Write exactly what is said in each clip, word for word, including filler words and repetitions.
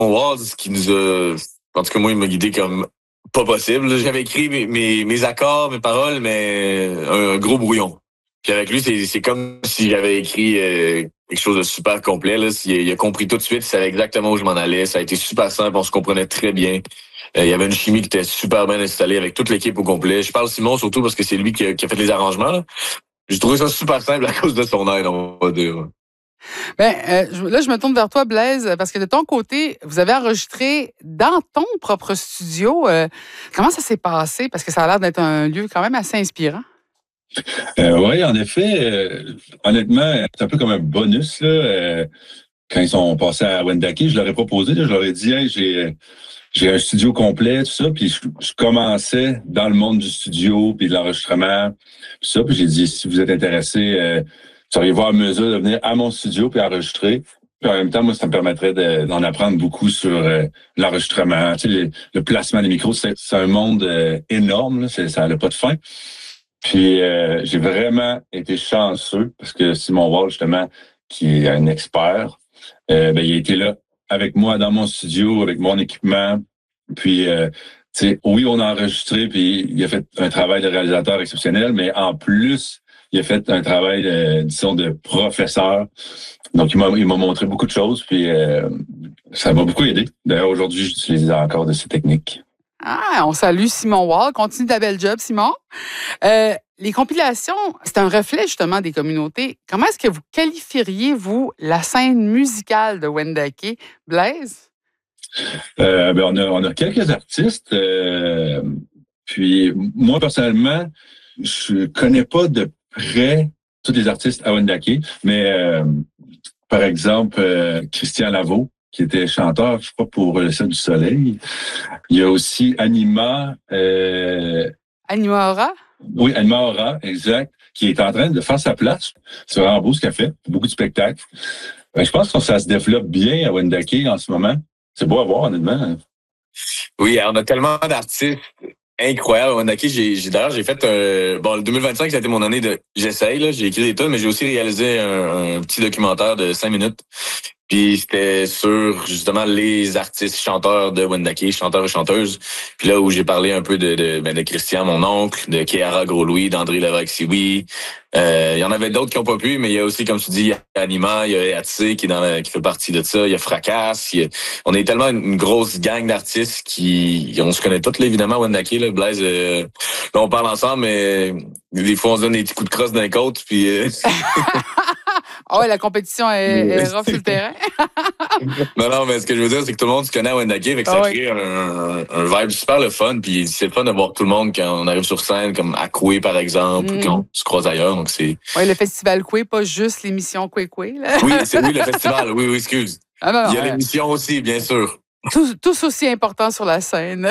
Walls qui nous a... En tout cas, moi, il m'a guidé comme pas possible. J'avais écrit mes, mes, mes accords, mes paroles, mais un, un gros brouillon. Puis avec lui, c'est, c'est comme si j'avais écrit euh, quelque chose de super complet. Là. Il, il a compris tout de suite, il savait exactement où je m'en allais. Ça a été super simple, on se comprenait très bien. Euh, il y avait une chimie qui était super bien installée avec toute l'équipe au complet. Je parle Simon surtout parce que c'est lui qui a, qui a fait les arrangements. Là. J'ai trouvé ça super simple à cause de son aide, on va dire. Ben, euh, là, je me tourne vers toi, Blaise, parce que de ton côté, vous avez enregistré dans ton propre studio. Euh, comment ça s'est passé? Parce que ça a l'air d'être un lieu quand même assez inspirant. Euh, oui, en effet, euh, honnêtement, c'est un peu comme un bonus. Là, euh, quand ils sont passés à Wendake, je leur ai proposé, là, je leur ai dit, hey, j'ai, j'ai un studio complet, tout ça, puis je, je commençais dans le monde du studio, puis de l'enregistrement, tout ça, puis j'ai dit, si vous êtes intéressés, euh, seriez-vous en mesure de venir à mon studio puis enregistrer? Puis en même temps, moi, ça me permettrait de, d'en apprendre beaucoup sur euh, l'enregistrement, tu sais, le, le placement des micros. C'est, c'est un monde euh, énorme, là, c'est, ça n'a pas de fin. Puis euh, j'ai vraiment été chanceux parce que Simon Wall, justement, qui est un expert, euh, ben, il a été là avec moi dans mon studio, avec mon équipement. Puis, euh, tu sais, oui, on a enregistré, puis il a fait un travail de réalisateur exceptionnel, mais en plus, il a fait un travail, de, disons, de professeur. Donc, il m'a, il m'a montré beaucoup de choses, puis euh, ça m'a beaucoup aidé. D'ailleurs, aujourd'hui, j'utilise encore de ces techniques. Ah, on salue Simon Wall. Continue ta belle job, Simon. Euh, les compilations, c'est un reflet justement des communautés. Comment est-ce que vous qualifieriez, vous, la scène musicale de Wendake? Blaise? Euh, ben on, a, on a quelques artistes. Euh, puis moi, personnellement, je connais pas de près tous les artistes à Wendake, mais euh, par exemple, euh, Christian Lavaux, qui était chanteur, je crois, pour Le Ciel du Soleil. Il y a aussi Anima. Euh, Anima Aura? Oui, Anima Aura, exact, qui est en train de faire sa place. C'est vraiment beau ce qu'elle fait. Beaucoup de spectacles. Ben, je pense que ça se développe bien à Wendake en ce moment. C'est beau à voir, honnêtement. Oui, on a tellement d'artistes incroyables à Wendake. J'ai, j'ai, d'ailleurs, j'ai fait un... Bon, le deux mille vingt-cinq, ça a été mon année de... J'essaye, là. J'ai écrit des tonnes, mais j'ai aussi réalisé un, un petit documentaire de cinq minutes. Puis c'était sur, justement, les artistes chanteurs de Wendake, chanteurs et chanteuses. Puis là où j'ai parlé un peu de, de, ben, de Christian, mon oncle, de Kéara Gros-Louis, d'André Lévesque-Sioui. Euh, il y en avait d'autres qui n'ont pas pu, mais il y a aussi, comme tu dis, il y a Anima, il y a Atsé qui, est dans la, qui fait partie de ça, il y a Fracasse. Il y a, on est tellement une, une grosse gang d'artistes qui... On se connaît tous, là, évidemment, Wendake, là, Blaise. Euh, là, on parle ensemble, mais des fois, on se donne des petits coups de crosse d'un côte, puis... Euh... Ah ouais, la compétition est, est rough sur le terrain. non, non, mais ce que je veux dire, c'est que tout le monde se connaît à Wendake, fait que ça ah ouais. crée un, un vibe super le fun, puis c'est le fun de voir tout le monde quand on arrive sur scène, comme à Coué, par exemple, mm. ou quand on se croise ailleurs, donc c'est... Oui, le festival Coué, pas juste l'émission Coué-Coué, là. oui, c'est oui, le festival, oui, oui, excuse. Ah ben non, Il y a ouais. l'émission aussi, bien sûr. Tous, tous aussi importants sur la scène.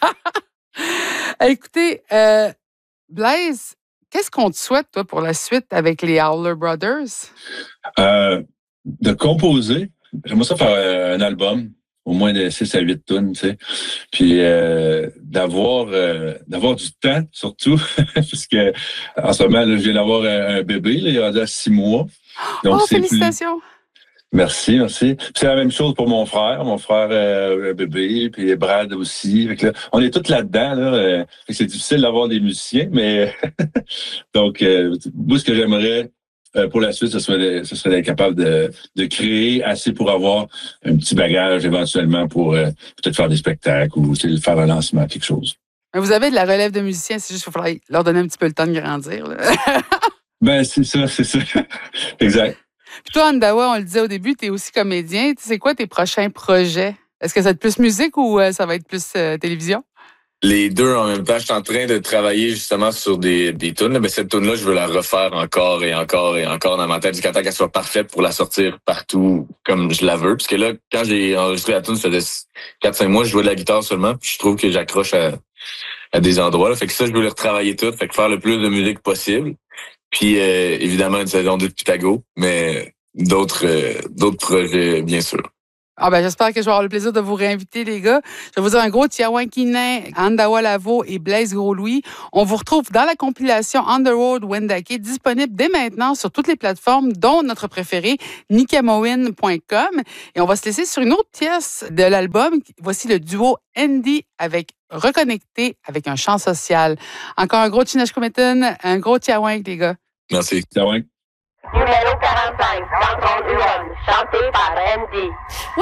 Écoutez, euh, Blaise, qu'est-ce qu'on te souhaite, toi, pour la suite avec les Howler Brothers? Euh, de composer. J'aimerais ça faire un album, au moins de six à huit tonnes, tu sais. Puis euh, d'avoir euh, d'avoir du temps, surtout, parce que en ce moment, là, je viens d'avoir un, un bébé, là, il a déjà six mois. Donc, oh, c'est félicitations! Plus... Merci, merci. Puis c'est la même chose pour mon frère. Mon frère euh, un bébé, puis Brad aussi. Fait que là, on est tous là-dedans. Là, euh, c'est difficile d'avoir des musiciens, mais donc, euh, moi, ce que j'aimerais euh, pour la suite, ce serait, ce serait d'être capable de, de créer assez pour avoir un petit bagage éventuellement pour euh, peut-être faire des spectacles ou faire un lancement, quelque chose. Mais vous avez de la relève de musiciens, c'est juste qu'il faudrait leur donner un petit peu le temps de grandir. Là. ben, c'est ça, c'est ça. Exact. Puis toi, Andawa, on le disait au début, tu es aussi comédien. C'est quoi tes prochains projets? Est-ce que ça va être plus musique ou euh, ça va être plus euh, télévision? Les deux en même temps. Je suis en train de travailler justement sur des, des tunes. Mais cette tune-là, je veux la refaire encore et encore et encore dans ma tête jusqu'à temps qu'elle soit parfaite pour la sortir partout comme je la veux. Parce que là, quand j'ai enregistré la tune, ça faisait quatre cinq mois, je jouais de la guitare seulement. Puis je trouve que j'accroche à, à des endroits. Là. Fait que ça, je veux le retravailler tout. Fait que faire le plus de musique possible. Puis euh, évidemment une saison deux de Pythago, mais d'autres euh, d'autres projets, bien sûr. Ah ben, j'espère que je vais avoir le plaisir de vous réinviter, les gars. Je vais vous dire un gros Tiawan-Kinin, Andawa Lavo et Blaise Gros-Louis. On vous retrouve dans la compilation On the Road Wendake, disponible dès maintenant sur toutes les plateformes, dont notre préféré, nicamoin point com. Et on va se laisser sur une autre pièce de l'album. Voici le duo Andy avec Reconnecté avec un chant social. Encore un gros Chinashkumetin, un gros Tiawan, les gars. Merci. Tiawan. Numéro quarante-cinq, Centre U M, chanté par Andy.